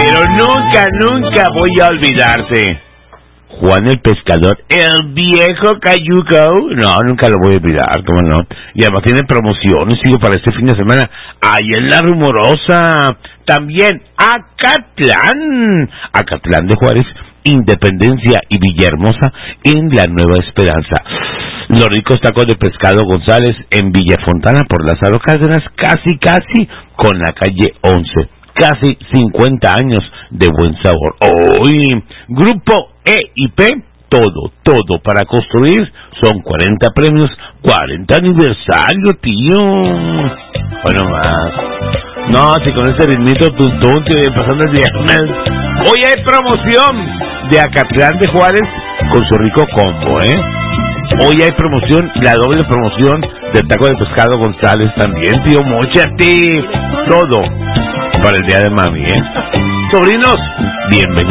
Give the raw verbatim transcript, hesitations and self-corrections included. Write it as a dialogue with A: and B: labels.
A: pero nunca, nunca voy a olvidarte. Juan el Pescador, el viejo cayuco. No, nunca lo voy a olvidar, cómo no. Y además tiene promociones, sigo para este fin de semana. Ahí en La Rumorosa. También Acatlán. Acatlán de Juárez, Independencia y Villahermosa en La Nueva Esperanza. Los ricos tacos de pescado González en Villafontana por Lázaro Cárdenas, casi, casi con la calle once. Casi cincuenta años de buen sabor. Hoy, Grupo E y P, todo, todo para construir. Son cuarenta premios, cuarenta aniversario, tío. Bueno, más. No, si con ese ritmito tuntún que pasando el viernes. Hoy hay promoción de Acatlán de Juárez con su rico combo, ¿eh? Hoy hay promoción, la doble promoción del taco de pescado González también, tío. Móchate. Todo para el día de mami, ¿eh? Sobrinos, bienvenidos.